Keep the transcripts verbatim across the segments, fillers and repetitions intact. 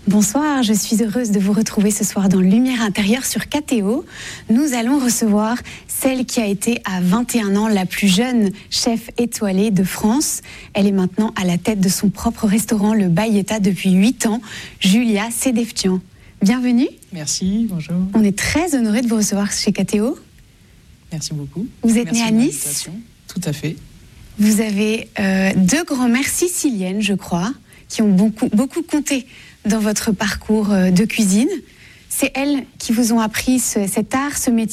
Bonsoir, je suis heureuse de vous retrouver ce soir dans Lumière intérieure sur K T O. Nous allons recevoir celle qui a été à vingt et un ans la plus jeune chef étoilée de France. Elle est maintenant à la tête de son propre restaurant, le Bayeta, depuis huit ans, Julia Sedeftian. Bienvenue. Merci, bonjour. On est très honorés de vous recevoir chez K T O. Merci beaucoup. Vous êtes Merci née à Nice. Tout à fait. Vous avez euh, deux grands-mères siciliennes, je crois, qui ont beaucoup, beaucoup compté dans votre parcours de cuisine. C'est elles qui vous ont appris ce, cet art, ce métier ?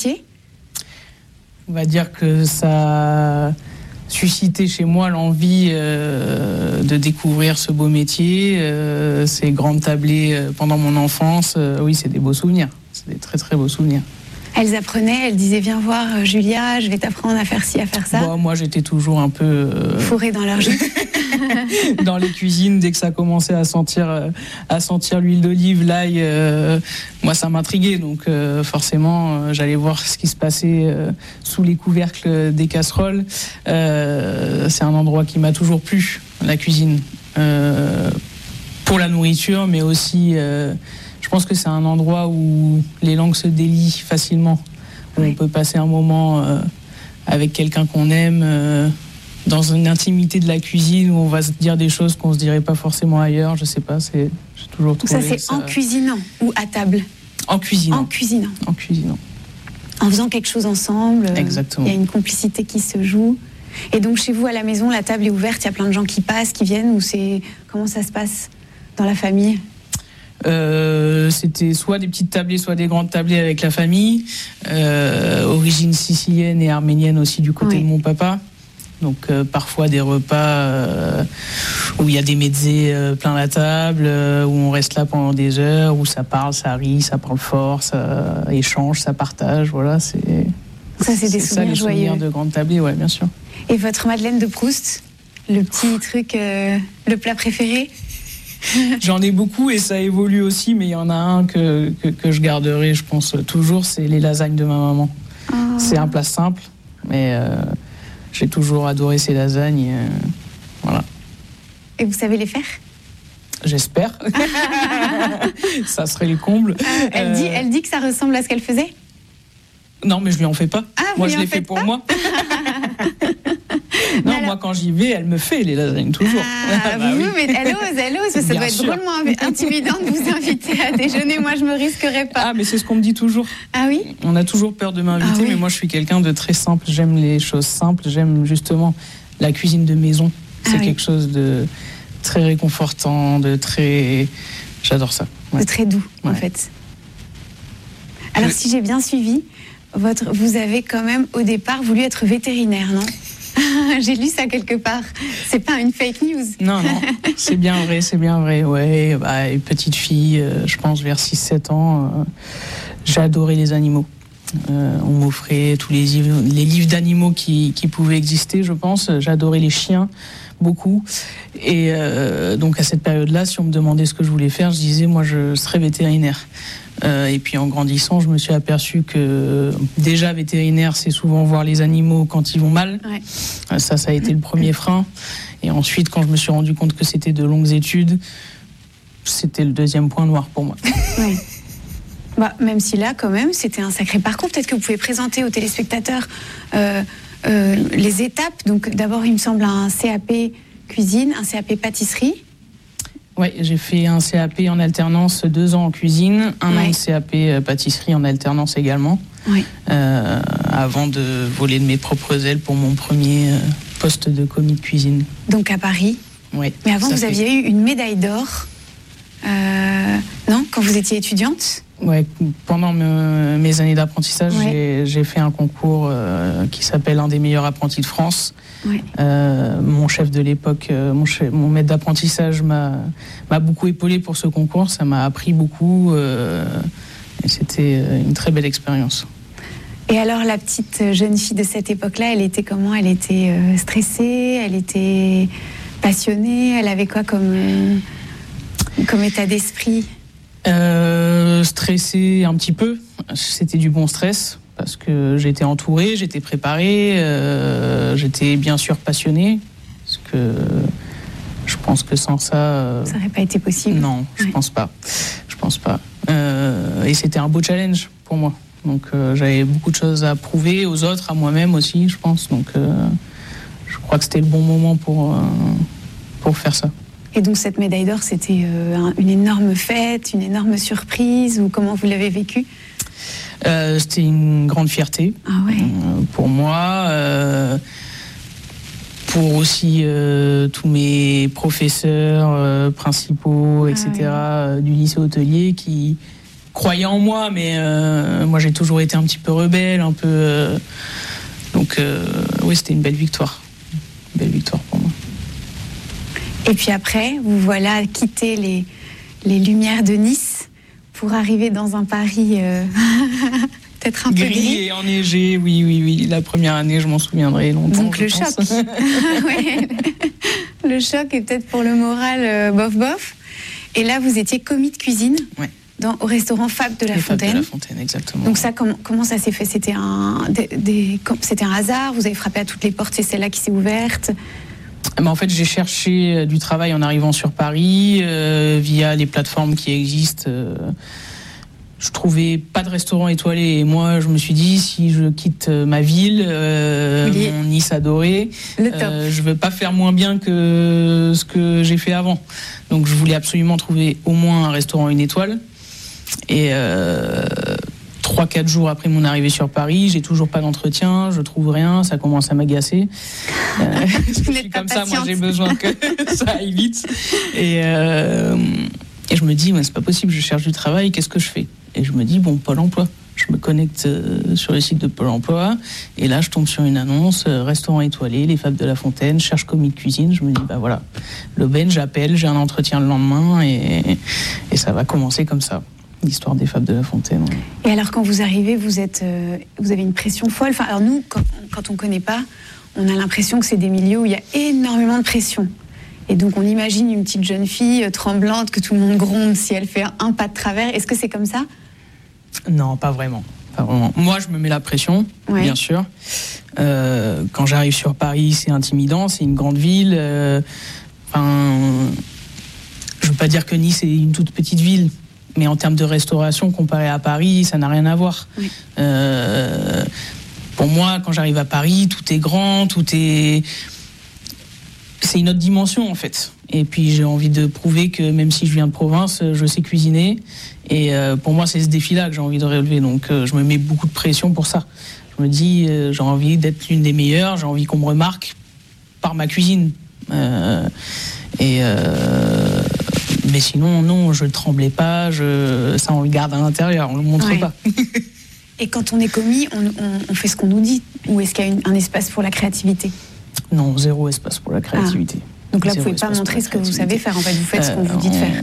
On va dire que ça a suscité chez moi l'envie euh, de découvrir ce beau métier, euh, ces grandes tablées euh, pendant mon enfance. Euh, oui, c'est des beaux souvenirs. C'est des très très beaux souvenirs. Elles apprenaient, elles disaient « Viens voir Julia, je vais t'apprendre à faire ci, à faire ça ». Bon, moi, j'étais toujours un peu... Euh... fourrée dans leur jus. Dans les cuisines, dès que ça commençait à sentir, euh, à sentir l'huile d'olive, l'ail, euh, moi, ça m'intriguait. Donc, euh, forcément, euh, j'allais voir ce qui se passait euh, sous les couvercles des casseroles. Euh, c'est un endroit qui m'a toujours plu, la cuisine. Euh, pour la nourriture, mais aussi... Euh, Je pense que c'est un endroit où les langues se délient facilement, où oui. On peut passer un moment euh, avec quelqu'un qu'on aime, euh, dans une intimité de la cuisine, où on va se dire des choses qu'on ne se dirait pas forcément ailleurs. Je sais pas, c'est, j'ai toujours trouvé ça. C'est ça... en cuisinant ou à table ? En cuisinant. En cuisinant. En cuisinant. En faisant quelque chose ensemble. Exactement. Il y a une complicité qui se joue. Et donc chez vous, à la maison, la table est ouverte, il y a plein de gens qui passent, qui viennent, ou c'est... Comment ça se passe dans la famille ? Euh, c'était soit des petites tablées, soit des grandes tablées avec la famille. Euh, origine sicilienne et arménienne aussi du côté oui. de mon papa. Donc euh, parfois des repas euh, où il y a des mezzés euh, plein la table, euh, où on reste là pendant des heures, où ça parle, ça rit, ça parle fort, ça échange, ça partage. Voilà, c'est ça, c'est des c'est souvenirs ça, les joyeux. Souvenirs de grandes tablées, ouais, bien sûr. Et votre Madeleine de Proust, le petit truc, euh, le plat préféré ? J'en ai beaucoup et ça évolue aussi, mais il y en a un que, que, que je garderai, je pense, toujours, c'est les lasagnes de ma maman. Oh. C'est un plat simple, mais euh, j'ai toujours adoré ces lasagnes. Euh, voilà. Et vous savez les faire ? J'espère. Ça serait le comble. Euh, elle, euh... dit, elle dit que ça ressemble à ce qu'elle faisait ? Non, mais je lui en fais pas. Ah, moi, je les fais pour pas moi. Non, alors... moi, quand j'y vais, elle me fait les lasagnes, toujours. Ah, bah oui, oui, mais elle ose, elle ose. Ça Bien doit être sûr. drôlement intimidant de vous inviter à déjeuner. Moi, je me risquerais pas. Ah, mais c'est ce qu'on me dit toujours. Ah oui ? On a toujours peur de m'inviter, ah, oui. mais moi, je suis quelqu'un de très simple. J'aime les choses simples. J'aime justement la cuisine de maison. C'est ah, quelque oui. chose de très réconfortant, de très... J'adore ça. Ouais. De très doux, ouais. en fait. Alors, je... si j'ai bien suivi... Votre, vous avez quand même au départ voulu être vétérinaire, non ? J'ai lu ça quelque part. C'est pas une fake news. Non, non, c'est bien vrai, c'est bien vrai. Ouais, bah, petite fille, euh, je pense vers six sept ans, euh, j'ai adoré les animaux. Euh, on m'offrait tous les livres, les livres d'animaux qui, qui pouvaient exister, je pense. J'adorais les chiens, beaucoup. Et euh, donc à cette période-là, si on me demandait ce que je voulais faire, je disais, moi, je serais vétérinaire. Euh, et puis en grandissant, je me suis aperçu que déjà vétérinaire, c'est souvent voir les animaux quand ils vont mal. Ouais. Euh, ça, ça a été le premier frein. Et ensuite, quand je me suis rendu compte que c'était de longues études, c'était le deuxième point noir pour moi. Ouais. Bah, même si là, quand même, c'était un sacré parcours. Peut-être que vous pouvez présenter aux téléspectateurs euh, euh, les étapes. Donc d'abord, il me semble, un C A P cuisine, un C A P pâtisserie. Oui, j'ai fait un C A P en alternance, deux ans en cuisine, un ouais. an de C A P pâtisserie en alternance également, ouais. euh, avant de voler de mes propres ailes pour mon premier poste de commis de cuisine. Donc à Paris. Oui. Mais avant, vous fait. aviez eu une médaille d'or, euh, non, quand vous étiez étudiante ? Ouais, pendant me, mes années d'apprentissage, ouais. j'ai, j'ai fait un concours euh, qui s'appelle Un des meilleurs apprentis de France. Ouais. Euh, mon chef de l'époque, euh, mon, chef, mon maître d'apprentissage m'a, m'a beaucoup épaulé pour ce concours. Ça m'a appris beaucoup euh, et c'était une très belle expérience. Et alors, la petite jeune fille de cette époque-là, elle était comment ? Elle était euh, stressée ? Elle était passionnée ? Elle avait quoi comme, euh, comme état d'esprit ? Euh, stressé un petit peu, c'était du bon stress parce que j'étais entourée, j'étais préparée, euh, j'étais bien sûr passionnée parce que je pense que sans ça... Euh, ça n'aurait pas été possible. Non, je ouais. pense pas. Je pense pas. Euh, et c'était un beau challenge pour moi. Donc euh, j'avais beaucoup de choses à prouver aux autres, à moi-même aussi, je pense. Donc euh, je crois que c'était le bon moment pour, euh, pour faire ça. Et donc cette médaille d'or, c'était euh, une énorme fête, une énorme surprise, ou comment vous l'avez vécu ? euh, C'était une grande fierté ah ouais. euh, pour moi, euh, pour aussi euh, tous mes professeurs euh, principaux, et cetera ah ouais. du lycée hôtelier qui croyaient en moi, mais euh, moi j'ai toujours été un petit peu rebelle, un peu. Euh, donc euh, oui, c'était une belle victoire, une belle victoire pour moi. Et puis après, vous voilà quitter les les lumières de Nice pour arriver dans un Paris euh, peut-être un gris peu gris et enneigé. Oui, oui, oui. La première année, je m'en souviendrai longtemps. Donc le choc, ouais. Le choc est peut-être pour le moral euh, bof bof. Et là, vous étiez commis de cuisine. Ouais. Dans, au restaurant Fab de la Les Fontaine. Fab de la Fontaine, exactement. Donc ça, comment, comment ça s'est fait ? C'était un, des, des, c'était un hasard ? Vous avez frappé à toutes les portes, c'est celle-là qui s'est ouverte ? Mais en fait, j'ai cherché du travail en arrivant sur Paris, euh, via les plateformes qui existent. Euh, je trouvais pas de restaurant étoilé. Et moi, je me suis dit, si je quitte ma ville, euh, oui. mon Nice adoré, euh, je veux pas faire moins bien que ce que j'ai fait avant. Donc je voulais absolument trouver au moins un restaurant une étoile. Et euh, trois, quatre jours après mon arrivée sur Paris, j'ai toujours pas d'entretien, je trouve rien, ça commence à m'agacer. Euh, je suis comme ça, moi j'ai besoin que ça aille vite. Et, euh, et je me dis, ouais, c'est pas possible, je cherche du travail, qu'est-ce que je fais ? Et je me dis, bon, Pôle emploi. Je me connecte euh, sur le site de Pôle emploi, et là je tombe sur une annonce, euh, restaurant étoilé, les Fab de la Fontaine, cherche commis de cuisine. Je me dis, bah voilà, l'aubaine, j'appelle, j'ai un entretien le lendemain, et, et ça va commencer comme ça. L'histoire des Fab de la Fontaine. Et alors quand vous arrivez, vous êtes, euh, vous avez une pression folle. Enfin, alors nous, quand, quand on ne connaît pas, on a l'impression que c'est des milieux où il y a énormément de pression. Et donc on imagine une petite jeune fille euh, tremblante, que tout le monde gronde si elle fait un pas de travers. Est-ce que c'est comme ça ? Non, pas vraiment. Pas vraiment. Moi, je me mets la pression, ouais. bien sûr. Euh, quand j'arrive sur Paris, c'est intimidant, c'est une grande ville. Euh, enfin, je ne veux pas dire que Nice est une toute petite ville. Mais en termes de restauration, comparé à Paris, ça n'a rien à voir. Oui. Euh, pour moi, quand j'arrive à Paris, tout est grand, tout est... C'est une autre dimension, en fait. Et puis, j'ai envie de prouver que même si je viens de province, je sais cuisiner. Et euh, pour moi, c'est ce défi-là que j'ai envie de relever. Donc, euh, je me mets beaucoup de pression pour ça. Je me dis, euh, j'ai envie d'être l'une des meilleures. J'ai envie qu'on me remarque par ma cuisine. Euh, et... Euh, Mais sinon, non, je ne tremblais pas, je... ça on le garde à l'intérieur, on ne le montre ouais. pas. Et quand on est commis, on, on, on fait ce qu'on nous dit ? Ou est-ce qu'il y a une, un espace pour la créativité ? Non, zéro espace pour la créativité. Ah. Donc là, zéro vous ne pouvez pas montrer ce que vous savez faire, en fait, vous faites euh, ce qu'on vous dit de faire.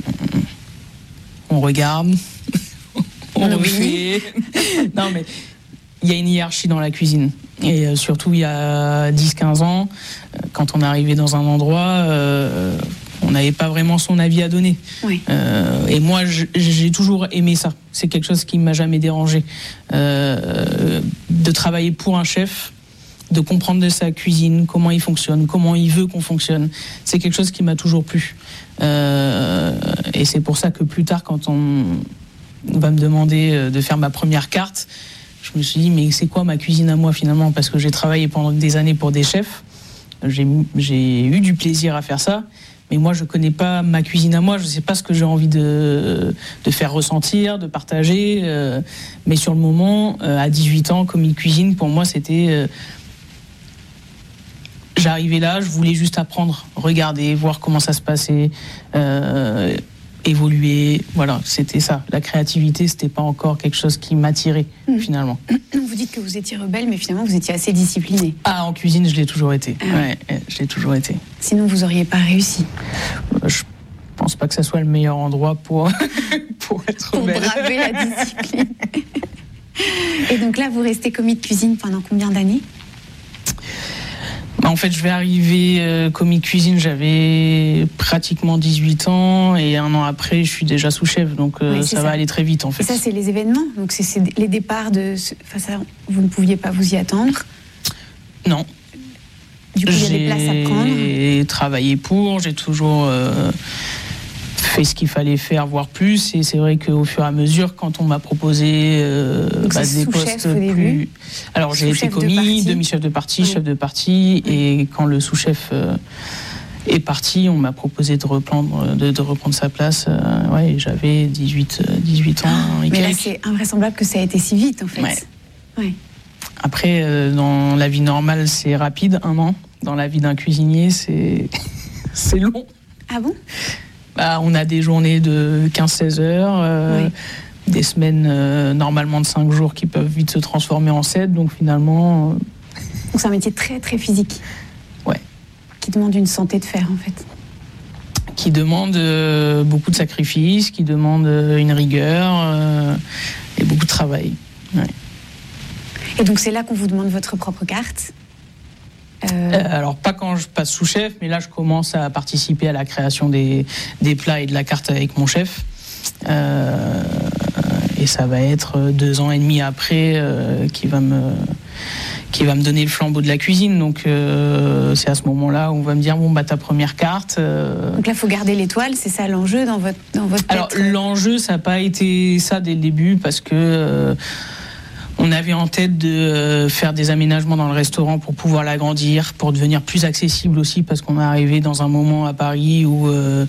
On regarde, on refait. Non, mais il y a une hiérarchie dans la cuisine. Et euh, surtout, il y a dix quinze ans, quand on est arrivé dans un endroit... Euh, on n'avait pas vraiment son avis à donner. Oui. Euh, et moi, j'ai toujours aimé ça. C'est quelque chose qui ne m'a jamais dérangé. Euh, de travailler pour un chef, de comprendre de sa cuisine, comment il fonctionne, comment il veut qu'on fonctionne. C'est quelque chose qui m'a toujours plu. Euh, et c'est pour ça que plus tard, quand on va me demander de faire ma première carte, je me suis dit, mais c'est quoi ma cuisine à moi finalement ? Parce que j'ai travaillé pendant des années pour des chefs. J'ai, j'ai eu du plaisir à faire ça. Mais moi, je ne connais pas ma cuisine à moi, je ne sais pas ce que j'ai envie de, de faire ressentir, de partager. Euh, mais sur le moment, euh, à dix-huit ans, comme une cuisine, pour moi, c'était... Euh, j'arrivais là, je voulais juste apprendre, regarder, voir comment ça se passait, euh, évoluer. Voilà, c'était ça. La créativité, ce n'était pas encore quelque chose qui m'attirait, mmh. finalement. Vous dites que vous étiez rebelle, mais finalement, vous étiez assez discipliné. Ah, en cuisine, je l'ai toujours été. Ah. Ouais, je l'ai toujours été. Sinon, vous n'auriez pas réussi. Je pense pas que ça soit le meilleur endroit pour, pour être pour rebelle. Pour braver la discipline. Et donc là, vous restez commis de cuisine pendant combien d'années ? En fait, je vais arriver euh, commis de cuisine, j'avais pratiquement dix-huit ans, et un an après, je suis déjà sous-chef, donc euh, oui, ça, ça va aller très vite en fait. Et ça, c'est les événements, donc c'est, c'est les départs de... Enfin, ça, vous ne pouviez pas vous y attendre ? Non. Du coup, il y a des places à prendre. J'ai travaillé pour, j'ai toujours euh, fait ce qu'il fallait faire, voire plus. Et c'est vrai qu'au fur et à mesure, quand on m'a proposé euh, bah, des postes plus... Début. Alors j'ai été commis, de demi-chef de parti, oui. chef de parti. Oui. Et quand le sous-chef euh, est parti, on m'a proposé de reprendre, de, de reprendre sa place. Euh, ouais, j'avais dix-huit, dix-huit ans. Oh, et mais quelques. Là, c'est invraisemblable que ça ait été si vite, en fait. Ouais. Ouais. Après, euh, dans la vie normale, c'est rapide, un an. Dans la vie d'un cuisinier, c'est c'est long. Ah bon ? Bah, on a des journées de quinze à seize heures, euh, oui. des semaines euh, normalement de cinq jours qui peuvent vite se transformer en sept. Donc finalement... Euh... Donc c'est un métier très très physique. Ouais. Qui demande une santé de fer en fait. Qui demande euh, beaucoup de sacrifices, qui demande euh, une rigueur euh, et beaucoup de travail. Ouais. Et donc c'est là qu'on vous demande votre propre carte ? Euh... Euh, alors pas quand je passe sous-chef, mais là je commence à participer à la création des, des plats et de la carte avec mon chef. Euh, et ça va être deux ans et demi après euh, qui va me qui va me donner le flambeau de la cuisine. Donc euh, c'est à ce moment-là où on va me dire bon bah ta première carte. Euh... Donc là faut garder l'étoile, c'est ça l'enjeu dans votre dans votre tête. Alors l'enjeu ça n'a pas été ça dès le début parce que euh, on avait en tête de euh, faire des aménagements dans le restaurant pour pouvoir l'agrandir, pour devenir plus accessible aussi, parce qu'on est arrivé dans un moment à Paris où euh,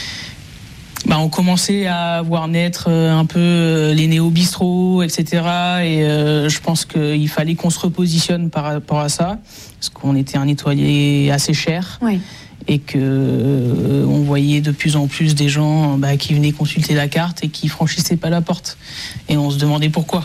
bah, on commençait à voir naître euh, un peu euh, les néo-bistrots, et cetera. Et euh, je pense qu'il fallait qu'on se repositionne par rapport à ça, parce qu'on était un étoilé assez cher. Oui. Et que euh, on voyait de plus en plus des gens bah, qui venaient consulter la carte et qui franchissaient pas la porte. Et on se demandait pourquoi.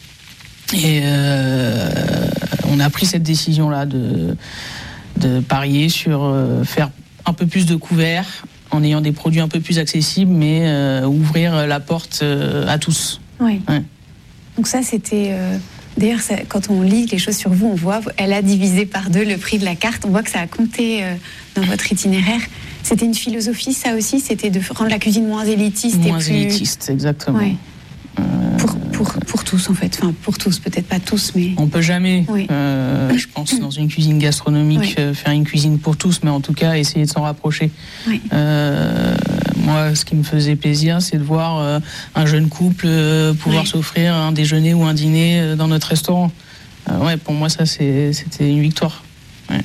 Et euh, on a pris cette décision-là de, de parier sur euh, faire un peu plus de couverts en ayant des produits un peu plus accessibles, mais euh, ouvrir la porte euh, à tous. Oui. Ouais. Donc ça, c'était... Euh, d'ailleurs, ça, quand on lit les choses sur vous, on voit, elle a divisé par deux le prix de la carte. On voit que ça a compté euh, dans votre itinéraire. C'était une philosophie, ça aussi ? C'était de rendre la cuisine moins élitiste moins et plus... élitiste, exactement. Ouais. Pour, pour, pour tous en fait, enfin pour tous, peut-être pas tous, mais... On peut jamais, oui. euh, je pense, dans une cuisine gastronomique, oui. euh, faire une cuisine pour tous, mais en tout cas, essayer de s'en rapprocher. Oui. Euh, moi, ce qui me faisait plaisir, c'est de voir euh, un jeune couple euh, pouvoir oui. s'offrir un déjeuner ou un dîner euh, dans notre restaurant. Euh, ouais, pour moi, ça, c'est, c'était une victoire. Ouais.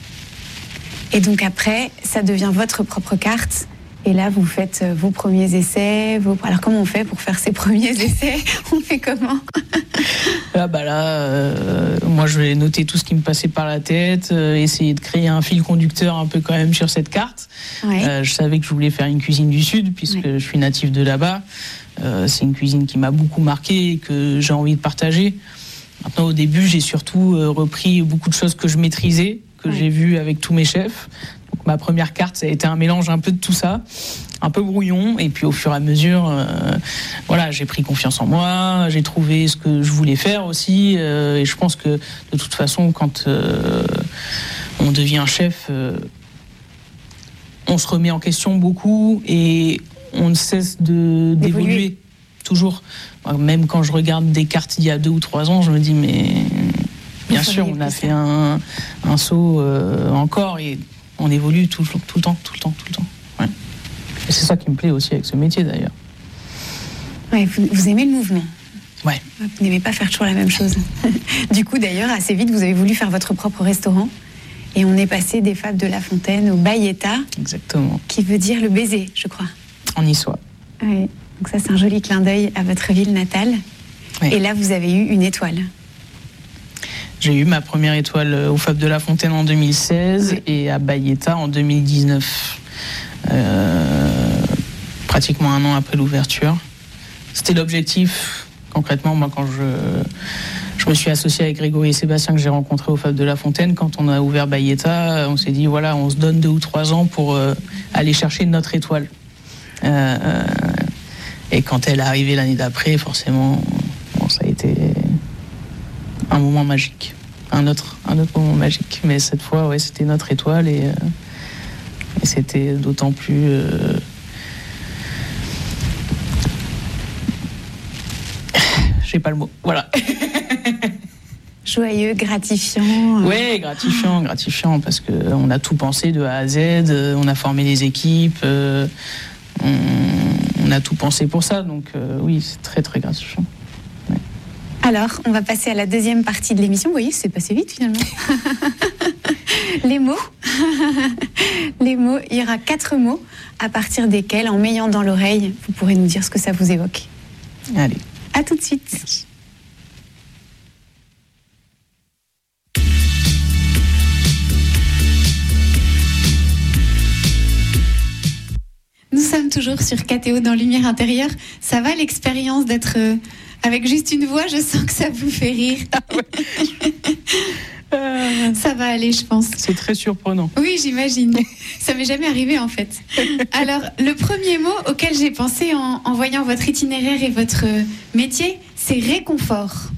Et donc après, ça devient votre propre carte. Et là, vous faites vos premiers essais. Vos... Alors, comment on fait pour faire ces premiers essais ? On fait comment ? Ah bah là, euh, moi, je vais noter tout ce qui me passait par la tête, euh, essayer de créer un fil conducteur un peu quand même sur cette carte. Ouais. Euh, je savais que je voulais faire une cuisine du Sud, puisque ouais. je suis natif de là-bas. Euh, c'est une cuisine qui m'a beaucoup marqué et que j'ai envie de partager. Maintenant, au début, j'ai surtout euh, repris beaucoup de choses que je maîtrisais, que ouais. j'ai vues avec tous mes chefs. Ma première carte, ça a été un mélange un peu de tout ça, un peu brouillon, et puis au fur et à mesure, euh, voilà, j'ai pris confiance en moi, j'ai trouvé ce que je voulais faire aussi, euh, et je pense que de toute façon, quand euh, on devient chef, euh, on se remet en question beaucoup et on ne cesse de, d'évoluer, d'évoluer toujours. Même quand je regarde des cartes il y a deux ou trois ans, je me dis mais bien sûr, on a fait un, un saut euh, encore et on évolue tout, tout le temps, tout le temps, tout le temps. Ouais. Et c'est ça qui me plaît aussi avec ce métier d'ailleurs. Ouais, vous, vous aimez le mouvement. Ouais. Vous n'aimez pas faire toujours la même chose. Du coup, d'ailleurs, assez vite, vous avez voulu faire votre propre restaurant. Et on est passé des Fables de La Fontaine au Bayeta. Exactement. Qui veut dire le baiser, je crois. En niçois. Ouais. Donc ça, c'est un joli clin d'œil à votre ville natale. Ouais. Et là, vous avez eu une étoile. J'ai eu ma première étoile aux Fables de La Fontaine en deux mille seize oui. et à Bayeta en deux mille dix-neuf. Euh, pratiquement un an après l'ouverture. C'était l'objectif, concrètement, moi, quand je, je me suis associé avec Grégory et Sébastien, que j'ai rencontrés aux Fables de La Fontaine. Quand on a ouvert Bayeta, on s'est dit, voilà, on se donne deux ou trois ans pour euh, aller chercher notre étoile. Euh, et quand elle est arrivée l'année d'après, forcément, bon, ça a été un moment magique. Un autre, un autre moment magique. Mais cette fois, ouais, c'était notre étoile et, euh, et c'était d'autant plus... Euh, j'ai pas le mot. Voilà. Joyeux, gratifiant. Euh... Oui, gratifiant, gratifiant, parce qu'on a tout pensé de A à Z, on a formé les équipes, euh, on, on a tout pensé pour ça, donc euh, oui, c'est très très gratifiant. Ouais. Alors, on va passer à la deuxième partie de l'émission. Vous voyez, c'est passé vite finalement. Les mots. Les mots, il y aura quatre mots à partir desquels, en m'ayant dans l'oreille, vous pourrez nous dire ce que ça vous évoque. Allez. À tout de suite. Merci. Nous sommes toujours sur K T O dans Lumière Intérieure. Ça va l'expérience d'être euh, avec juste une voix? Je sens que ça vous fait rire. Ah ouais. euh... Ça va aller, je pense. C'est très surprenant. Oui, j'imagine. Ça m'est jamais arrivé en fait. Alors, le premier mot auquel j'ai pensé en, en voyant votre itinéraire et votre métier, c'est réconfort.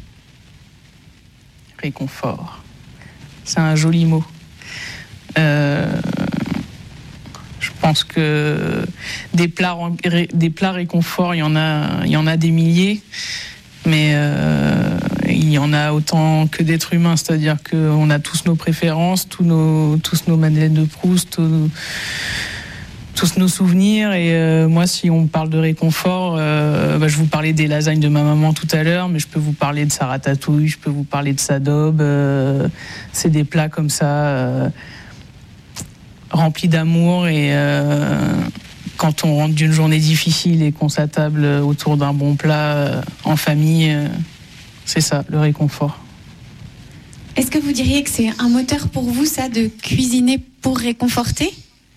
Réconfort. C'est un joli mot. Euh... Je pense que des plats, des plats réconfort, il y en a, il y en a des milliers, mais euh, il y en a autant que d'êtres humains, c'est-à-dire qu'on a tous nos préférences, tous nos, tous nos madeleines de Proust, tous, tous nos souvenirs. Et euh, moi, si on parle de réconfort, euh, bah, je vous parlais des lasagnes de ma maman tout à l'heure, mais je peux vous parler de sa ratatouille, je peux vous parler de sa daube. Euh, c'est des plats comme ça. Euh, rempli d'amour et euh, quand on rentre d'une journée difficile et qu'on s'attable autour d'un bon plat euh, en famille, euh, c'est ça, le réconfort. Est-ce que vous diriez que c'est un moteur pour vous, ça, de cuisiner pour réconforter ?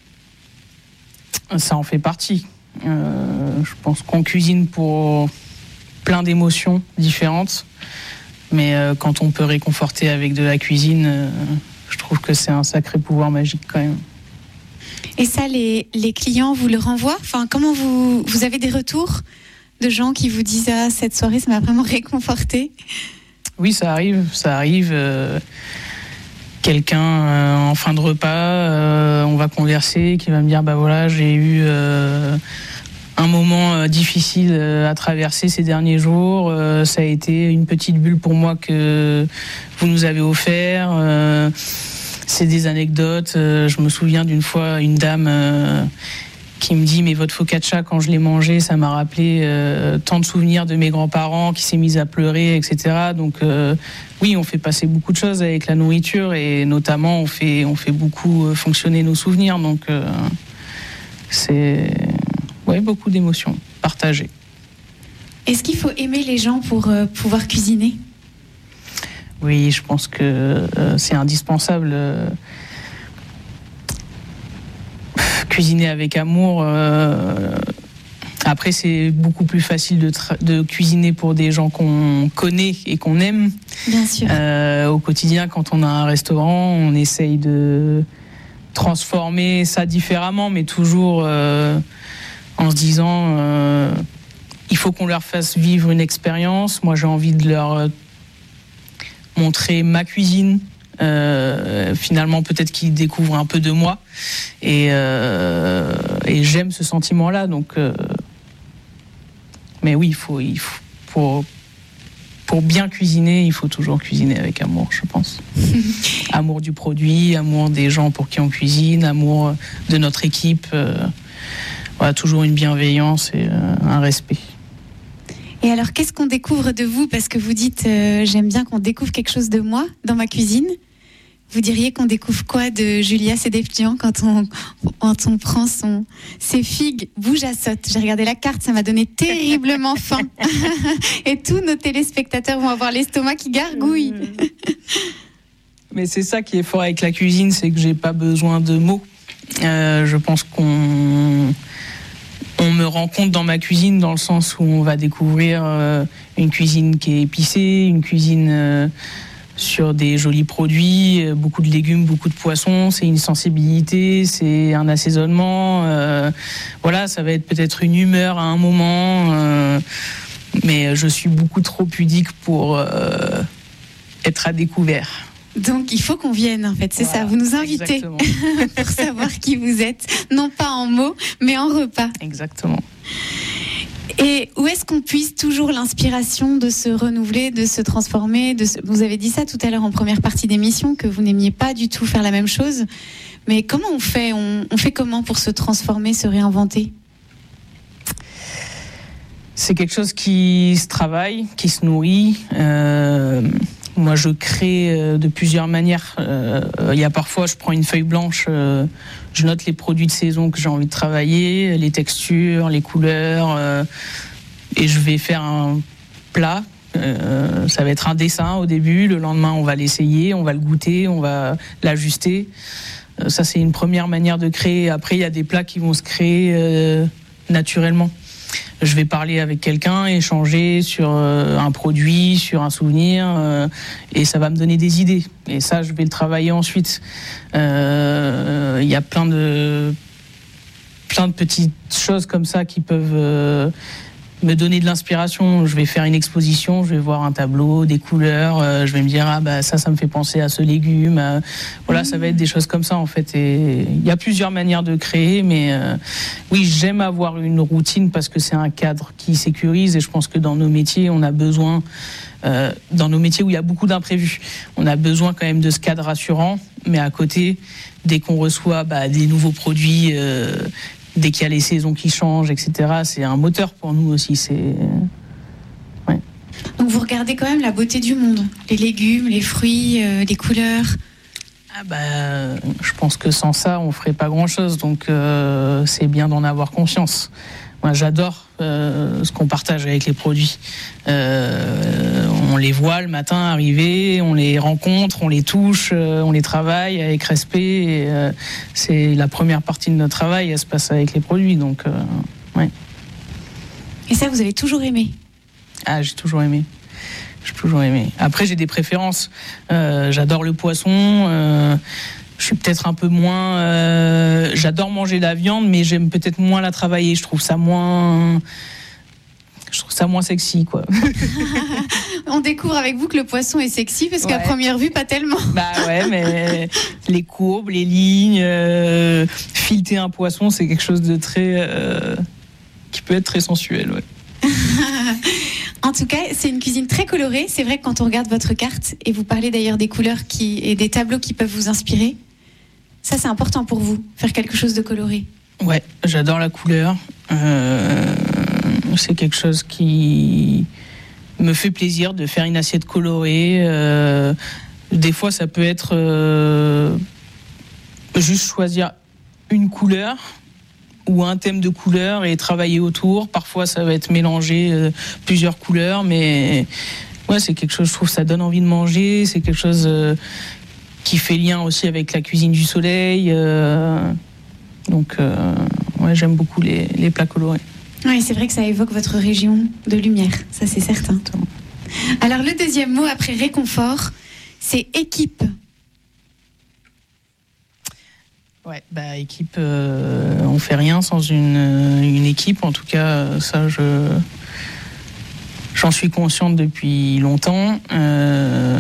Ça en fait partie. Euh, je pense qu'on cuisine pour plein d'émotions différentes, mais euh, quand on peut réconforter avec de la cuisine, euh, je trouve que c'est un sacré pouvoir magique quand même. Et ça, les, les clients vous le renvoient ? Enfin, comment vous, vous avez des retours de gens qui vous disent « Ah, cette soirée, ça m'a vraiment réconforté ». Oui, ça arrive, ça arrive. Euh, quelqu'un euh, en fin de repas, euh, on va converser, qui va me dire « Bah voilà, j'ai eu euh, un moment euh, difficile euh, à traverser ces derniers jours. Euh, ça a été une petite bulle pour moi que vous nous avez offert. Euh, » C'est des anecdotes. Euh, je me souviens d'une fois, une dame euh, qui me dit « Mais votre focaccia, quand je l'ai mangé, ça m'a rappelé euh, tant de souvenirs de mes grands-parents qui s'est mise à pleurer, et cetera » Donc euh, oui, on fait passer beaucoup de choses avec la nourriture et notamment on fait, on fait beaucoup fonctionner nos souvenirs. Donc euh, c'est ouais, beaucoup d'émotions partagées. Est-ce qu'il faut aimer les gens pour euh, pouvoir cuisiner ? Oui, je pense que euh, c'est indispensable. Euh, cuisiner avec amour. Euh, après, c'est beaucoup plus facile de, tra- de cuisiner pour des gens qu'on connaît et qu'on aime. Bien sûr. Euh, au quotidien, quand on a un restaurant, on essaye de transformer ça différemment, mais toujours euh, en se disant euh, il faut qu'on leur fasse vivre une expérience. Moi, j'ai envie de leur montrer ma cuisine, euh, finalement peut-être qu'ils découvrent un peu de moi et, euh, et j'aime ce sentiment-là. Donc, euh, mais oui, il faut, il faut pour, pour bien cuisiner, il faut toujours cuisiner avec amour, je pense. Amour du produit, amour des gens pour qui on cuisine, amour de notre équipe. Euh, voilà, toujours une bienveillance et euh, un respect. Et alors, qu'est-ce qu'on découvre de vous ? Parce que vous dites, euh, j'aime bien qu'on découvre quelque chose de moi dans ma cuisine. Vous diriez qu'on découvre quoi de Julia Sedeftian quand on, quand on prend son, ses figues bouge à sotte ? J'ai regardé la carte, ça m'a donné terriblement faim. Et tous nos téléspectateurs vont avoir l'estomac qui gargouille. Mais c'est ça qui est fort avec la cuisine, c'est que j'ai pas besoin de mots. Euh, je pense qu'on... On me rend compte dans ma cuisine dans le sens où on va découvrir euh, une cuisine qui est épicée, une cuisine euh, sur des jolis produits, euh, beaucoup de légumes, beaucoup de poissons. C'est une sensibilité, c'est un assaisonnement. Euh, voilà, ça va être peut-être une humeur à un moment, euh, mais je suis beaucoup trop pudique pour euh, être à découvert. Donc, il faut qu'on vienne, en fait, c'est voilà, ça. Vous nous invitez pour savoir qui vous êtes, non pas en mots, mais en repas. Exactement. Et où est-ce qu'on puise toujours l'inspiration de se renouveler, de se transformer de se... Vous avez dit ça tout à l'heure en première partie d'émission, que vous n'aimiez pas du tout faire la même chose. Mais comment on fait on, on fait comment pour se transformer, se réinventer ? C'est quelque chose qui se travaille, qui se nourrit. Euh, moi, je crée de plusieurs manières. Euh, il y a parfois, je prends une feuille blanche, euh, je note les produits de saison que j'ai envie de travailler, les textures, les couleurs, euh, et je vais faire un plat. Euh, ça va être un dessin au début. Le lendemain, on va l'essayer, on va le goûter, on va l'ajuster. Euh, ça, c'est une première manière de créer. Après, il y a des plats qui vont se créer euh, naturellement. Je vais parler avec quelqu'un, échanger sur euh, un produit, sur un souvenir, euh, et ça va me donner des idées. Et ça, je vais le travailler ensuite. Il euh, y a plein de, plein de petites choses comme ça qui peuvent euh, me donner de l'inspiration. Je vais faire une exposition, je vais voir un tableau, des couleurs, euh, je vais me dire ah bah ça, ça me fait penser à ce légume. Euh, voilà, mmh. Ça va être des choses comme ça en fait. Et il y a plusieurs manières de créer, mais euh, oui, j'aime avoir une routine parce que c'est un cadre qui sécurise. Et je pense que dans nos métiers, on a besoin, euh, dans nos métiers où il y a beaucoup d'imprévus, on a besoin quand même de ce cadre rassurant. Mais à côté, dès qu'on reçoit bah, des nouveaux produits. Euh, Dès qu'il y a les saisons qui changent, et cetera, c'est un moteur pour nous aussi. C'est... Ouais. Donc vous regardez quand même la beauté du monde, les légumes, les fruits, euh, les couleurs. Ah bah, je pense que sans ça, on ferait pas grand-chose. Donc euh, c'est bien d'en avoir conscience. Moi, j'adore euh, ce qu'on partage avec les produits. Euh, on les voit le matin arriver, on les rencontre, on les touche, euh, on les travaille avec respect. Et, euh, c'est la première partie de notre travail, elle se passe avec les produits. Donc, euh, ouais. Et ça, vous avez toujours aimé ? Ah, j'ai toujours aimé. J'ai toujours aimé. Après, j'ai des préférences. Euh, j'adore le poisson. Euh, Je suis peut-être un peu moins... Euh, j'adore manger de la viande, mais j'aime peut-être moins la travailler. Je trouve ça moins... Je trouve ça moins sexy, quoi. On découvre avec vous que le poisson est sexy, parce qu'à ouais. première vue, pas tellement. Bah ouais, mais les courbes, les lignes, euh, fileter un poisson, c'est quelque chose de très... Euh, qui peut être très sensuel, ouais. En tout cas, c'est une cuisine très colorée. C'est vrai que quand on regarde votre carte, et vous parlez d'ailleurs des couleurs qui, et des tableaux qui peuvent vous inspirer, ça c'est important pour vous, faire quelque chose de coloré. Ouais, j'adore la couleur. Euh, c'est quelque chose qui me fait plaisir de faire une assiette colorée. Euh, des fois, ça peut être euh, juste choisir une couleur ou un thème de couleur et travailler autour. Parfois, ça va être mélanger euh, plusieurs couleurs, mais ouais, c'est quelque chose, je trouve, ça donne envie de manger. C'est quelque chose euh, qui fait lien aussi avec la cuisine du soleil. Euh, donc, euh, ouais, j'aime beaucoup les, les plats colorés. Oui, c'est vrai que ça évoque votre région de lumière, ça c'est certain. Alors, le deuxième mot après réconfort, c'est équipe. Ouais, bah équipe, euh, on fait rien sans une, une équipe. En tout cas, ça, je, j'en suis consciente depuis longtemps. Euh,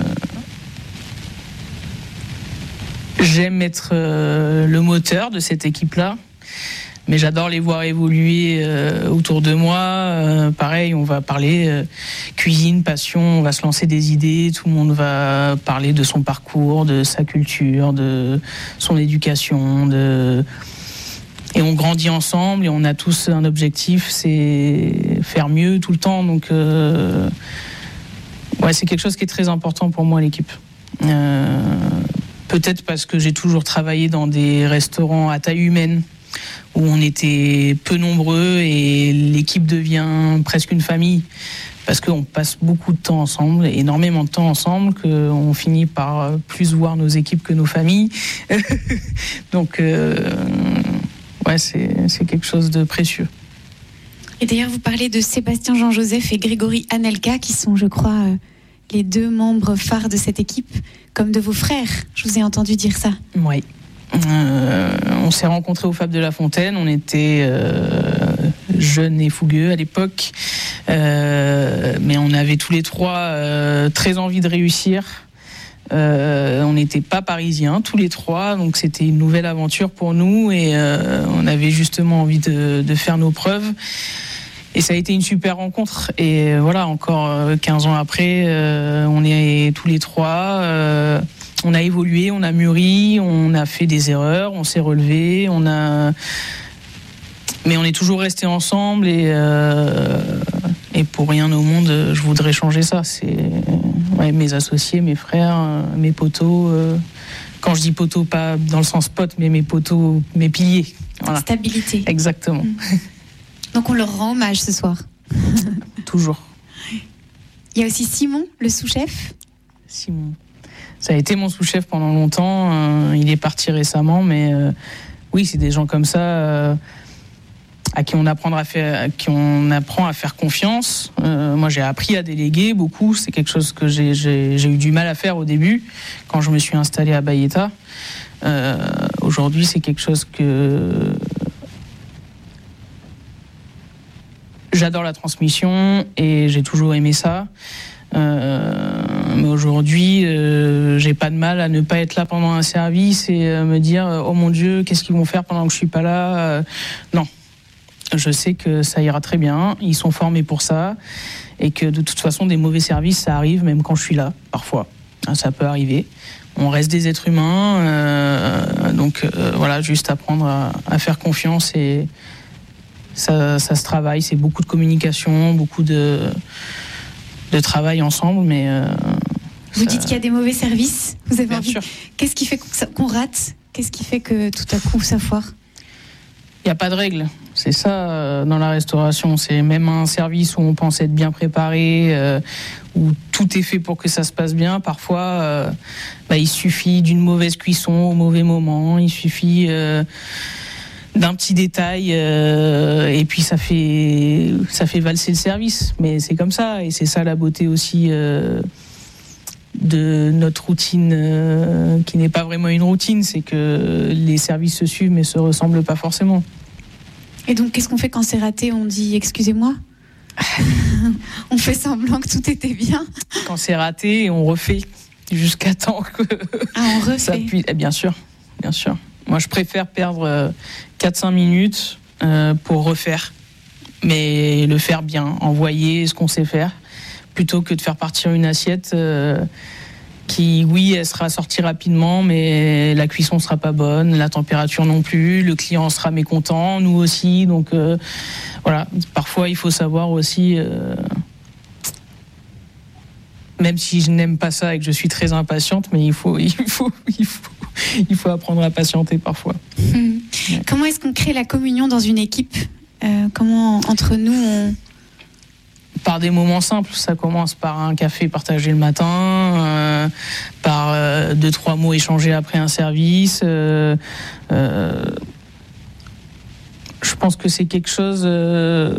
j'aime être euh, le moteur de cette équipe-là, mais j'adore les voir évoluer euh, autour de moi. Euh, pareil, on va parler euh, cuisine, passion, on va se lancer des idées, tout le monde va parler de son parcours, de sa culture, de son éducation, de... et on grandit ensemble et on a tous un objectif, c'est faire mieux tout le temps. Donc, euh... ouais, c'est quelque chose qui est très important pour moi, l'équipe. Euh... Peut-être parce que j'ai toujours travaillé dans des restaurants à taille humaine, où on était peu nombreux et l'équipe devient presque une famille parce qu'on passe beaucoup de temps ensemble, énormément de temps ensemble, qu'on finit par plus voir nos équipes que nos familles. Donc, euh, ouais, c'est, c'est quelque chose de précieux. Et d'ailleurs, vous parlez de Sébastien Jean-Joseph et Grégory Anelka, qui sont, je crois, les deux membres phares de cette équipe, comme de vos frères. Je vous ai entendu dire ça. Oui. Euh, on s'est rencontrés au Fab de la Fontaine, on était euh, jeunes et fougueux à l'époque, euh, mais on avait tous les trois euh, très envie de réussir. Euh, on n'était pas parisiens tous les trois, donc c'était une nouvelle aventure pour nous et euh, on avait justement envie de, de faire nos preuves. Et ça a été une super rencontre. Et voilà, encore quinze ans après, euh, on est tous les trois. Euh, on a évolué, on a mûri, on a fait des erreurs, on s'est relevé, on a... mais on est toujours restés ensemble. Et, euh, et pour rien au monde, je voudrais changer ça. C'est ouais, mes associés, mes frères, mes poteaux. Euh, quand je dis poteaux, pas dans le sens pote, mais mes poteaux, mes piliers. Voilà. Stabilité. Exactement. Mmh. Donc on leur rend hommage ce soir. Toujours. Il y a aussi Simon, le sous-chef. Simon. Ça a été mon sous-chef pendant longtemps. Euh, il est parti récemment, mais euh, oui, c'est des gens comme ça euh, à qui on apprend à faire, à qui on apprend à faire confiance. Euh, moi, j'ai appris à déléguer beaucoup. C'est quelque chose que j'ai, j'ai, j'ai eu du mal à faire au début, quand je me suis installé à Bayeta. Euh, aujourd'hui, c'est quelque chose que j'adore, la transmission, et j'ai toujours aimé ça. Euh, mais aujourd'hui, euh, j'ai pas de mal à ne pas être là pendant un service et euh, me dire oh mon Dieu, qu'est-ce qu'ils vont faire pendant que je suis pas là. Euh, non, je sais que ça ira très bien. Ils sont formés pour ça et que de toute façon, des mauvais services, ça arrive même quand je suis là. Parfois, ça peut arriver. On reste des êtres humains, euh, donc euh, voilà, juste apprendre à, à faire confiance, et ça, ça se travaille. C'est beaucoup de communication, beaucoup de de travail ensemble, mais euh, vous ça... dites qu'il y a des mauvais services. Vous avez Bien envie. sûr. Qu'est-ce qui fait qu'on rate? Qu'est-ce qui fait que tout à coup ça foire? Il n'y a pas de règle. C'est ça euh, dans la restauration. C'est même un service où on pense être bien préparé, euh, où tout est fait pour que ça se passe bien. Parfois, euh, bah, il suffit d'une mauvaise cuisson au mauvais moment. Il suffit euh, d'un petit détail euh, et puis ça fait ça fait valser le service. Mais c'est comme ça, et c'est ça la beauté aussi euh, de notre routine euh, qui n'est pas vraiment une routine, c'est que les services se suivent mais se ressemblent pas forcément. Et donc qu'est-ce qu'on fait quand c'est raté? On dit excusez-moi? On fait semblant que tout était bien? Quand c'est raté, on refait jusqu'à temps que ah, on refait. Ça puisse... eh, bien sûr, bien sûr. Moi, je préfère perdre quatre à cinq minutes euh, pour refaire, mais le faire bien, envoyer ce qu'on sait faire, plutôt que de faire partir une assiette euh, qui, oui, elle sera sortie rapidement, mais la cuisson sera pas bonne, la température non plus, le client sera mécontent, nous aussi. Donc euh, voilà, parfois il faut savoir aussi... Euh, même si je n'aime pas ça et que je suis très impatiente, mais il faut, il faut, il faut, il faut apprendre à patienter parfois. Mmh. Ouais. Comment est-ce qu'on crée la communion dans une équipe? euh, Comment, entre nous, on... Par des moments simples. Ça commence par un café partagé le matin, euh, par euh, deux, trois mots échangés après un service. Euh, euh, je pense que c'est quelque chose... Euh,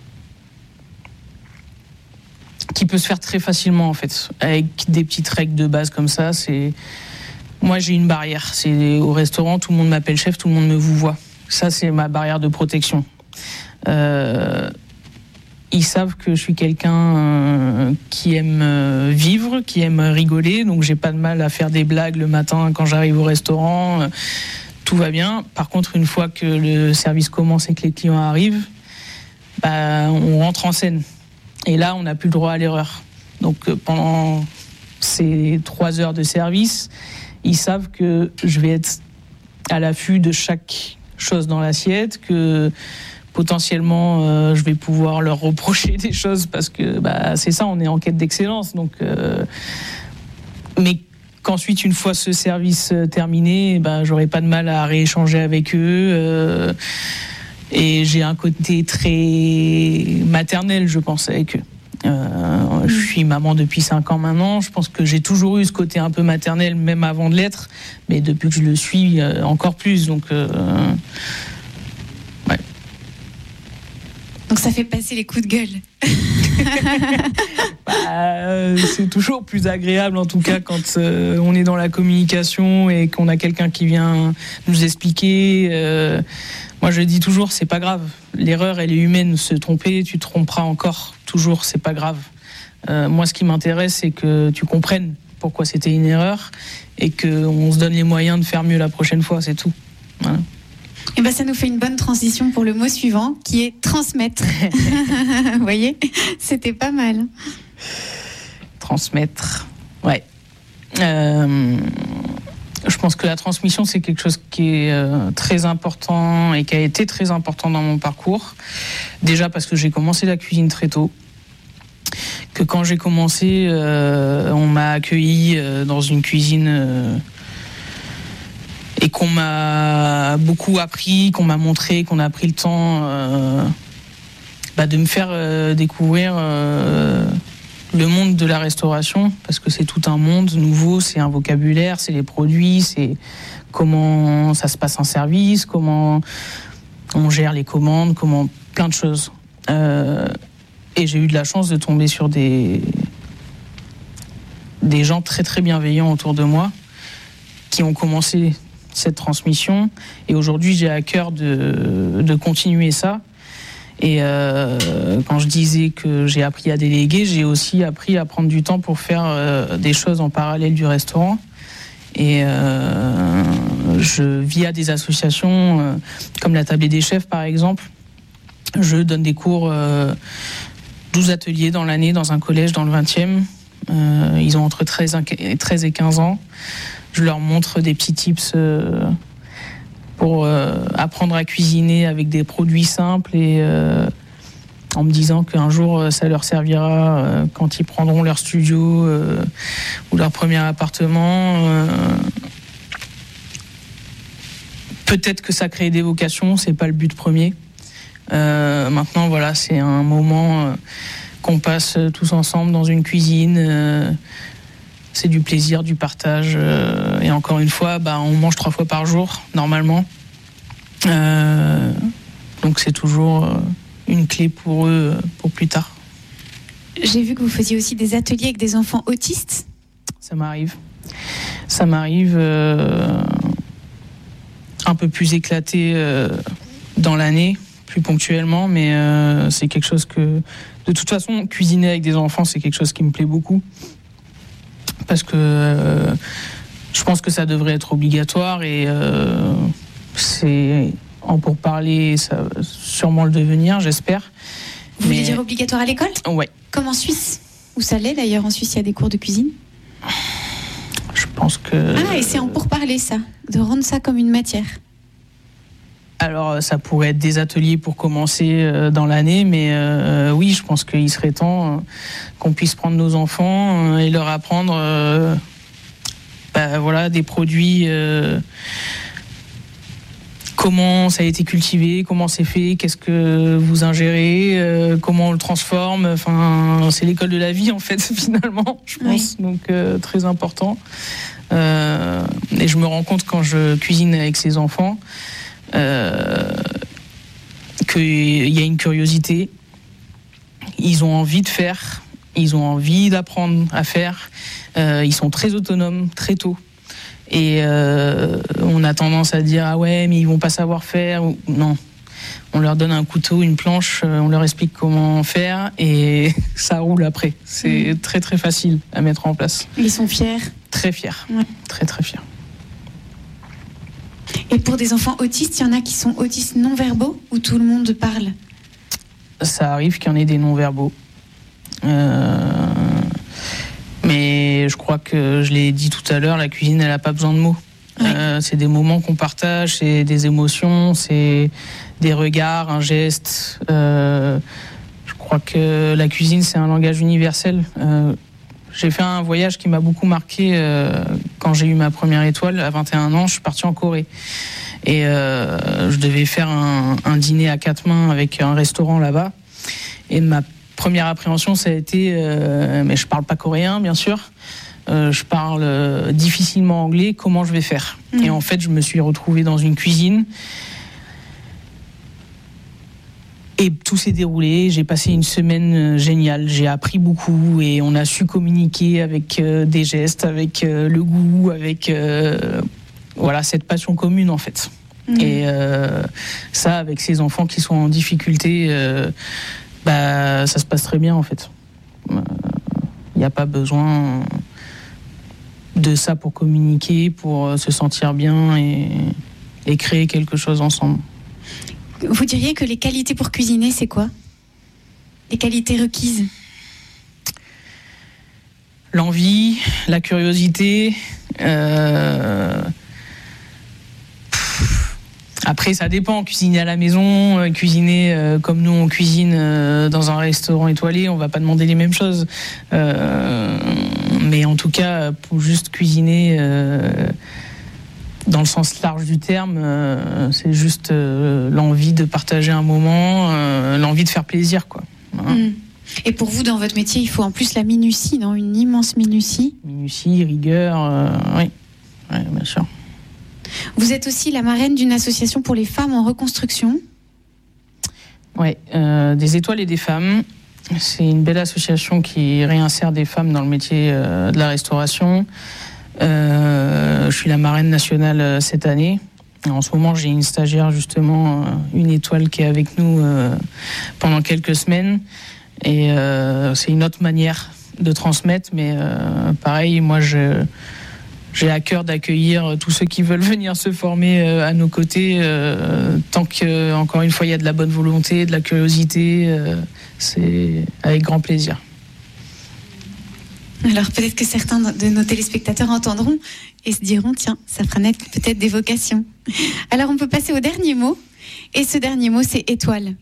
qui peut se faire très facilement en fait, avec des petites règles de base comme ça. C'est... Moi j'ai une barrière, c'est au restaurant, tout le monde m'appelle chef, tout le monde me vous voit. Ça c'est ma barrière de protection. Euh... Ils savent que je suis quelqu'un euh, qui aime euh, vivre, qui aime rigoler, donc j'ai pas de mal à faire des blagues le matin quand j'arrive au restaurant, euh, tout va bien. Par contre, une fois que le service commence et que les clients arrivent, bah, on rentre en scène. Et là, on n'a plus le droit à l'erreur. Donc euh, pendant ces trois heures de service, ils savent que je vais être à l'affût de chaque chose dans l'assiette, que potentiellement euh, je vais pouvoir leur reprocher des choses parce que bah, c'est ça, on est en quête d'excellence. Donc, euh, mais qu'ensuite, une fois ce service terminé, bah, j'aurai pas de mal à rééchanger avec eux. Euh, Et j'ai un côté très maternel, je pense, avec eux. Euh, je suis maman depuis cinq ans maintenant. Je pense que j'ai toujours eu ce côté un peu maternel, même avant de l'être. Mais depuis que je le suis, euh, encore plus. Donc, euh, ouais. Donc ça fait passer les coups de gueule. Bah, c'est toujours plus agréable, en tout cas, quand euh, on est dans la communication et qu'on a quelqu'un qui vient nous expliquer. Euh, Moi, je dis toujours, c'est pas grave. L'erreur, elle est humaine. Se tromper, tu te tromperas encore. Toujours, c'est pas grave. Euh, moi, ce qui m'intéresse, c'est que tu comprennes pourquoi c'était une erreur et qu'on se donne les moyens de faire mieux la prochaine fois, c'est tout. Voilà. Et ben, ça nous fait une bonne transition pour le mot suivant, qui est transmettre. Vous voyez, c'était pas mal. Transmettre, ouais. Euh, je pense que la transmission, c'est quelque chose qui est euh, très important et qui a été très important dans mon parcours. Déjà parce que j'ai commencé la cuisine très tôt. Que quand j'ai commencé, euh, on m'a accueilli euh, dans une cuisine... Euh, et qu'on m'a beaucoup appris, qu'on m'a montré, qu'on a pris le temps euh, bah de me faire euh, découvrir euh, le monde de la restauration, parce que c'est tout un monde nouveau, c'est un vocabulaire, c'est les produits, c'est comment ça se passe en service, comment on gère les commandes, comment plein de choses. Euh, et j'ai eu de la chance de tomber sur des, des gens très très bienveillants autour de moi qui ont commencé cette transmission, et aujourd'hui j'ai à cœur de, de continuer ça. Et euh, quand je disais que j'ai appris à déléguer, j'ai aussi appris à prendre du temps pour faire euh, des choses en parallèle du restaurant. Et euh, je, via des associations euh, comme la Tablée des chefs par exemple, je donne des cours, euh, douze ateliers dans l'année dans un collège dans le vingtième. Euh, ils ont entre treize et quinze ans. Je leur montre des petits tips euh, pour euh, apprendre à cuisiner avec des produits simples, et euh, en me disant qu'un jour ça leur servira euh, quand ils prendront leur studio euh, ou leur premier appartement. Euh, peut-être que ça crée des vocations, c'est pas le but premier. Euh, maintenant, voilà, c'est un moment euh, qu'on passe tous ensemble dans une cuisine. Euh, C'est du plaisir, du partage. Euh, et encore une fois, bah, on mange trois fois par jour, normalement. Euh, donc c'est toujours euh, une clé pour eux, pour plus tard. J'ai vu que vous faisiez aussi des ateliers avec des enfants autistes. Ça m'arrive. Ça m'arrive euh, un peu plus éclaté euh, dans l'année, plus ponctuellement, mais euh, c'est quelque chose que... De toute façon, cuisiner avec des enfants, c'est quelque chose qui me plaît beaucoup. Parce que euh, je pense que ça devrait être obligatoire, et euh, c'est en pourparler, ça va sûrement le devenir, j'espère. Vous Mais... voulez dire obligatoire à l'école ? Ouais. Comme en Suisse, où ça l'est d'ailleurs. En Suisse, il y a des cours de cuisine. Je pense que... Ah, et c'est en pourparler ça, de rendre ça comme une matière. Alors, ça pourrait être des ateliers pour commencer euh, dans l'année, mais euh, oui, je pense qu'il serait temps euh, qu'on puisse prendre nos enfants euh, et leur apprendre euh, bah, voilà, des produits, euh, comment ça a été cultivé, comment c'est fait, qu'est-ce que vous ingérez, euh, comment on le transforme. Enfin, c'est l'école de la vie, en fait, finalement, je pense, oui. Donc euh, très important. Euh, et je me rends compte quand je cuisine avec ces enfants, Euh, qu'il y a une curiosité, ils ont envie de faire, ils ont envie d'apprendre à faire, euh, ils sont très autonomes très tôt, et euh, on a tendance à dire ah ouais mais ils vont pas savoir faire. Non, on leur donne un couteau, une planche, on leur explique comment faire et ça roule après. C'est mmh. très très facile à mettre en place. Ils sont fiers. Très fiers, ouais. très très fiers. Et pour des enfants autistes, il y en a qui sont autistes non-verbaux ou tout le monde parle ? Ça arrive qu'il y en ait des non-verbaux. Euh... Mais je crois que je l'ai dit tout à l'heure, la cuisine, elle n'a pas besoin de mots. Ouais. Euh, c'est des moments qu'on partage, c'est des émotions, c'est des regards, un geste. Euh... Je crois que la cuisine, c'est un langage universel. Euh... J'ai fait un voyage qui m'a beaucoup marqué euh, quand j'ai eu ma première étoile à vingt et un ans. Je suis parti en Corée et euh, je devais faire un, un dîner à quatre mains avec un restaurant là-bas. Et ma première appréhension, ça a été, euh, mais je parle pas coréen, bien sûr. Euh, je parle euh, difficilement anglais. Comment je vais faire ? mmh. Et en fait, je me suis retrouvée dans une cuisine. Et tout s'est déroulé, j'ai passé une semaine géniale, j'ai appris beaucoup et on a su communiquer avec euh, des gestes, avec euh, le goût, avec euh, voilà, cette passion commune en fait. Mmh. Et euh, ça, avec ces enfants qui sont en difficulté, euh, bah, ça se passe très bien en fait. Il euh, n'y a pas besoin de ça pour communiquer, pour se sentir bien et et créer quelque chose ensemble. Vous diriez que les qualités pour cuisiner, c'est quoi ? Les qualités requises ? L'envie, la curiosité. Euh... Après, ça dépend. Cuisiner à la maison, euh, cuisiner euh, comme nous on cuisine euh, dans un restaurant étoilé, on va pas demander les mêmes choses. Euh, mais en tout cas, pour juste cuisiner euh, dans le sens large du terme, euh, c'est juste euh, l'envie de partager un moment, euh, l'envie de faire plaisir, quoi. Voilà. Mmh. Et pour vous, dans votre métier, il faut en plus la minutie, non ? Une immense minutie. Minutie, rigueur, euh, oui, ouais, bien sûr. Vous êtes aussi la marraine d'une association pour les femmes en reconstruction. Oui, euh, des étoiles et des femmes. C'est une belle association qui réinsère des femmes dans le métier euh, de la restauration. Euh, je suis la marraine nationale euh, cette année. Et en ce moment, j'ai une stagiaire, justement, euh, une étoile qui est avec nous euh, pendant quelques semaines. Et euh, c'est une autre manière de transmettre, mais euh, pareil, moi, je... J'ai à cœur d'accueillir tous ceux qui veulent venir se former à nos côtés, euh, tant que, encore une fois, il y a de la bonne volonté, de la curiosité, euh, c'est avec grand plaisir. Alors peut-être que certains de nos téléspectateurs entendront et se diront, tiens, ça fera naître peut-être des vocations. Alors on peut passer au dernier mot, et ce dernier mot, c'est étoile.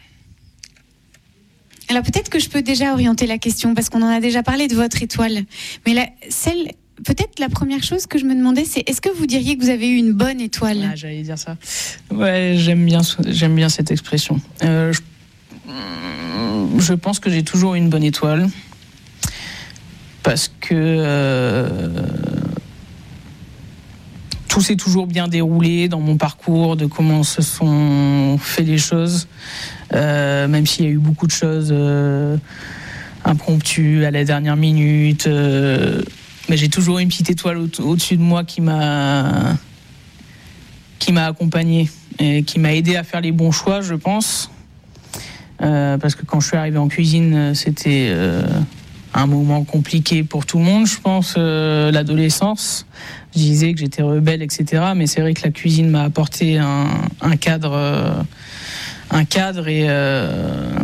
Alors peut-être que je peux déjà orienter la question, parce qu'on en a déjà parlé de votre étoile, mais la, celle... Peut-être la première chose que je me demandais, c'est est-ce que vous diriez que vous avez eu une bonne étoile ? Ah, j'allais dire ça. Ouais, j'aime bien, j'aime bien cette expression. Euh, je, je pense que j'ai toujours eu une bonne étoile parce que euh, tout s'est toujours bien déroulé dans mon parcours, de comment se sont fait les choses, euh, même s'il y a eu beaucoup de choses euh, impromptues à la dernière minute. Euh, Mais j'ai toujours une petite étoile au- au-dessus de moi qui m'a qui m'a accompagné et qui m'a aidé à faire les bons choix, je pense. Euh, parce que quand je suis arrivé en cuisine, c'était euh, un moment compliqué pour tout le monde, je pense, euh, l'adolescence. Je disais que j'étais rebelle, et cetera. Mais c'est vrai que la cuisine m'a apporté un, un cadre, euh, un cadre et euh,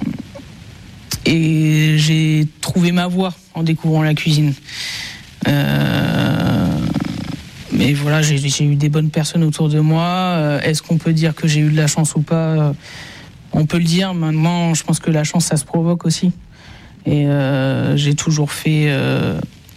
et j'ai trouvé ma voie en découvrant la cuisine. Euh, mais voilà, j'ai, j'ai eu des bonnes personnes autour de moi. Euh, est-ce qu'on peut dire que j'ai eu de la chance ou pas ? On peut le dire. Maintenant, je pense que la chance, ça se provoque aussi. Et euh, j'ai toujours fait... Euh,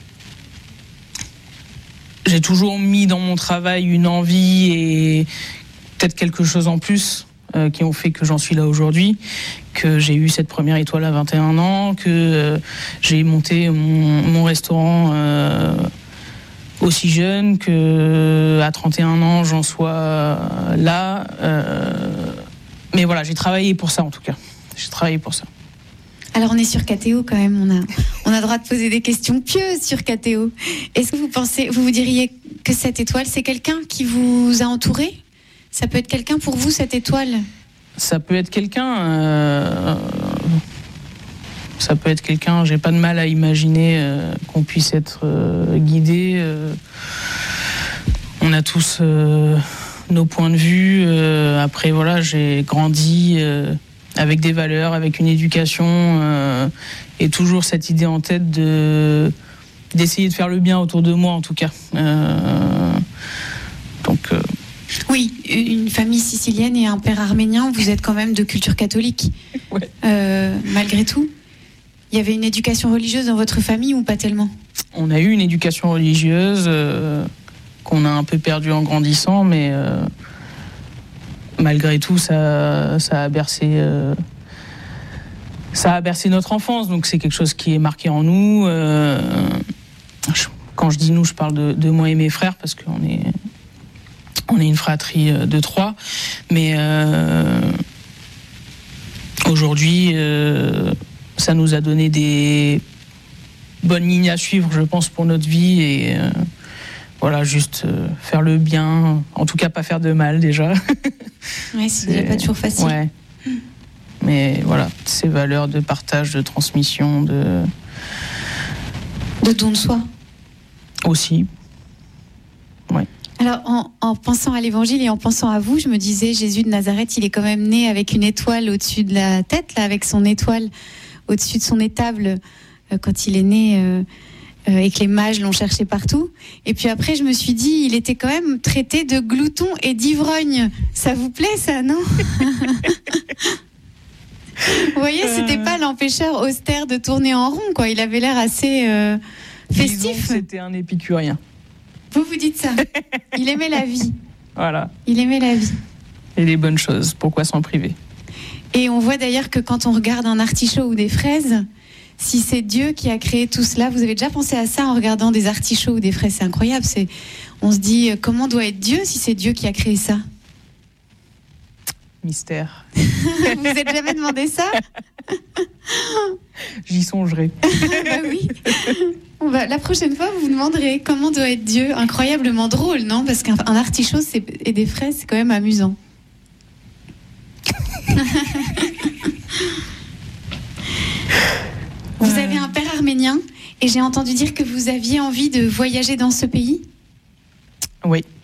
j'ai toujours mis dans mon travail une envie et peut-être quelque chose en plus euh, qui ont fait que j'en suis là aujourd'hui, que j'ai eu cette première étoile à vingt et un ans, que euh, j'ai monté mon, mon restaurant euh, aussi jeune, que à trente et un ans j'en sois là. Euh, mais voilà, j'ai travaillé pour ça en tout cas. J'ai travaillé pour ça. Alors on est sur K T O quand même, on a, on a le droit de poser des questions pieuses sur K T O. Est-ce que vous pensez, vous vous diriez que cette étoile, c'est quelqu'un qui vous a entouré ? Ça peut être quelqu'un pour vous, cette étoile ? Ça peut être quelqu'un... Euh, ça peut être quelqu'un, j'ai pas de mal à imaginer euh, qu'on puisse être euh, guidé. Euh, on a tous euh, nos points de vue. Euh, après, voilà, j'ai grandi... Euh, avec des valeurs, avec une éducation, euh, et toujours cette idée en tête de, d'essayer de faire le bien autour de moi, en tout cas. Euh, donc, euh... Oui, une famille sicilienne et un père arménien, vous êtes quand même de culture catholique. Ouais. Euh, malgré tout, il y avait une éducation religieuse dans votre famille ou pas tellement ? On a eu une éducation religieuse euh, qu'on a un peu perdue en grandissant, mais... Euh, malgré tout, ça, ça a bercé, euh, ça a bercé notre enfance. Donc c'est quelque chose qui est marqué en nous. Euh, je, quand je dis nous, je parle de, de moi et mes frères parce qu'on est, on est une fratrie de trois. Mais euh, aujourd'hui, euh, ça nous a donné des bonnes lignes à suivre, je pense, pour notre vie et euh, voilà, juste euh, faire le bien. En tout cas, pas faire de mal déjà. Ouais, c'est, c'est pas toujours facile. Ouais. Mais voilà, ces valeurs de partage, de transmission, de... De don de soi. Aussi. Ouais. Alors, en, en pensant à l'évangile et en pensant à vous, je me disais, Jésus de Nazareth, il est quand même né avec une étoile au-dessus de la tête, là, avec son étoile au-dessus de son étable euh, quand il est né euh, euh, et que les mages l'ont cherché partout. Et puis après, je me suis dit, il était quand même traité de glouton et d'ivrogne. Ça vous plaît, ça, non? Vous voyez, c'était pas l'empêcheur austère de tourner en rond, quoi. Il avait l'air assez euh, festif. C'était un épicurien. Vous vous dites ça. Il aimait la vie. Voilà. Il aimait la vie. Et les bonnes choses. Pourquoi s'en priver? Et on voit d'ailleurs que quand on regarde un artichaut ou des fraises, si c'est Dieu qui a créé tout cela, vous avez déjà pensé à ça en regardant des artichauts ou des fraises? C'est incroyable. C'est, on se dit, comment doit être Dieu si c'est Dieu qui a créé ça? Mystère. Vous vous êtes jamais demandé ça? J'y songerai. Bah oui. On va, la prochaine fois, vous vous demanderez comment doit être Dieu. Incroyablement drôle, non? Parce qu'un un artichaut c'est, et des fraises, c'est quand même amusant. Vous avez un père arménien et j'ai entendu dire que vous aviez envie de voyager dans ce pays. Oui.